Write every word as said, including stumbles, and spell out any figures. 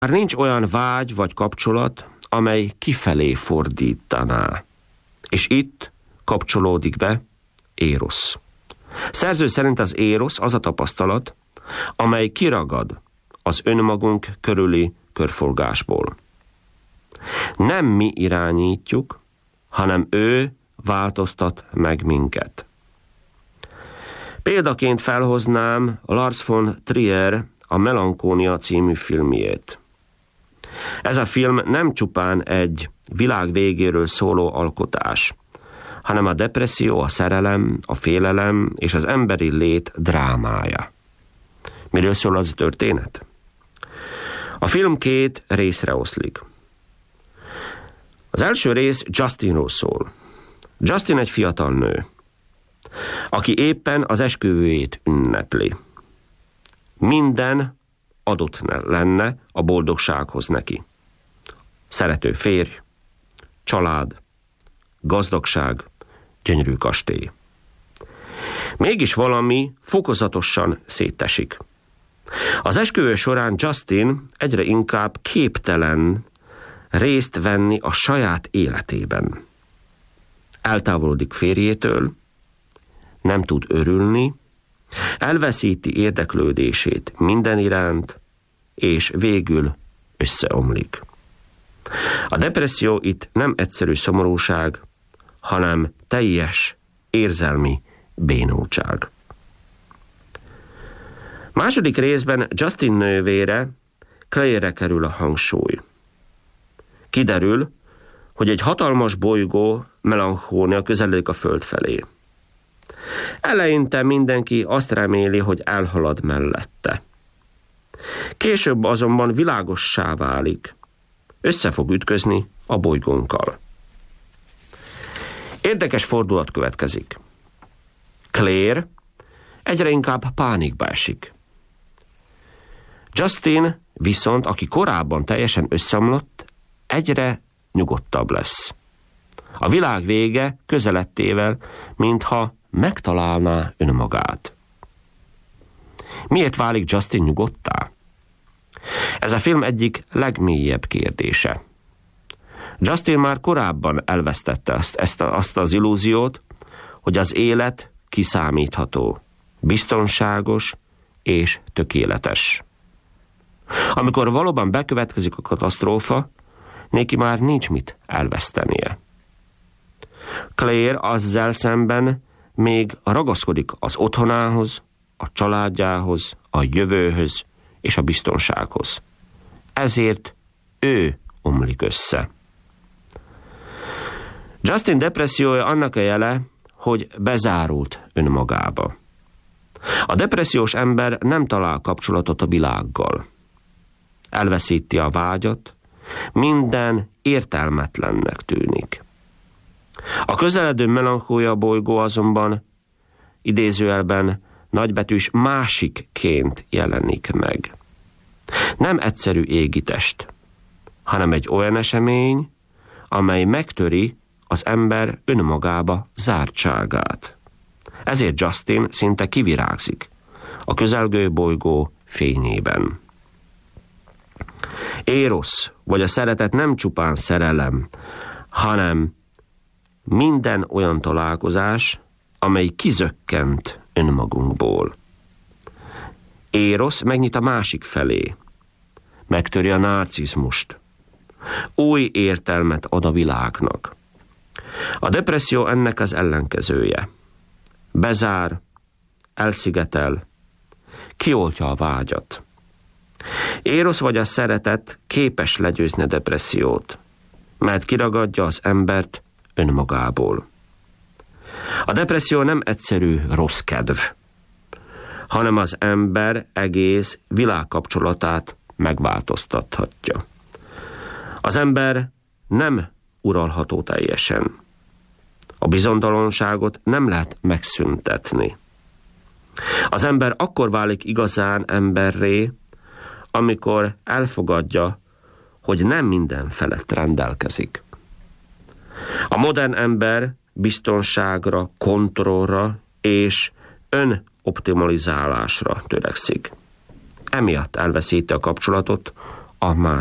Már nincs olyan vágy vagy kapcsolat, amely kifelé fordítaná. És itt kapcsolódik be érosz. Szerző szerint az érosz az a tapasztalat, amely kiragad az önmagunk körüli körforgásból. Nem mi irányítjuk, hanem ő változtat meg minket. Példaként felhoznám Lars von Trier a Melankólia című filmjét. Ez a film nem csupán egy világ végéről szóló alkotás, hanem a depresszió, a szerelem, a félelem és az emberi lét drámája. Miről szól az a történet? A film két részre oszlik. Az első rész Justinról szól. Justin egy fiatal nő, aki éppen az esküvőjét ünnepli. Minden adott lenne a boldogsághoz neki. Szerető férj, család, gazdagság, gyönyörű kastély. Mégis valami fokozatosan szétesik. Az esküvő során Justin egyre inkább képtelen részt venni a saját életében. Eltávolodik férjétől, nem tud örülni, elveszíti érdeklődését minden iránt, és végül összeomlik. A depresszió itt nem egyszerű szomorúság, hanem teljes érzelmi bénultság. Második részben Justin nővére, Claire-re kerül a hangsúly. Kiderül, hogy egy hatalmas bolygó, Melankólia közeledik a Föld felé. Eleinte mindenki azt reméli, hogy elhalad mellette. Később azonban világossá válik. Össze fog ütközni a bolygónkkal. Érdekes fordulat következik. Claire egyre inkább pánikba esik. Justin viszont, aki korábban teljesen összeomlott, egyre nyugodtabb lesz. A világ vége közelettével, mintha megtalálná önmagát. Miért válik Justin nyugodtá? Ez a film egyik legmélyebb kérdése. Justin már korábban elvesztette azt, ezt a, azt az illúziót, hogy az élet kiszámítható, biztonságos és tökéletes. Amikor valóban bekövetkezik a katasztrófa, neki már nincs mit elvesztenie. Claire azzal szemben még ragaszkodik az otthonához, a családjához, a jövőhöz és a biztonsághoz. Ezért ő omlik össze. Justin depressziója annak a jele, hogy bezárult önmagába. A depressziós ember nem talál kapcsolatot a világgal. Elveszíti a vágyat, minden értelmetlennek tűnik. A közeledő Melankólia bolygó azonban idézőjelben nagybetűs másikként jelenik meg. Nem egyszerű égitest, hanem egy olyan esemény, amely megtöri az ember önmagába zártságát. Ezért Justin szinte kivirágzik a közelgő bolygó fényében. Érosz, vagy a szeretet nem csupán szerelem, hanem minden olyan találkozás, amely kizökkent önmagunkból. Érosz megnyit a másik felé, megtöri a narcizmust, új értelmet ad a világnak. A depresszió ennek az ellenkezője. Bezár, elszigetel, kioltja a vágyat. Érosz vagy a szeretet képes legyőzni a depressziót, mert kiragadja az embert önmagából. A depresszió nem egyszerű rossz kedv, hanem az ember egész világkapcsolatát megváltoztathatja. Az ember nem uralható teljesen. A bizonytalanságot nem lehet megszüntetni. Az ember akkor válik igazán emberré, amikor elfogadja, hogy nem minden felett rendelkezik. A modern ember biztonságra, kontrollra és önoptimalizálásra törekszik. Emiatt elveszíti a kapcsolatot a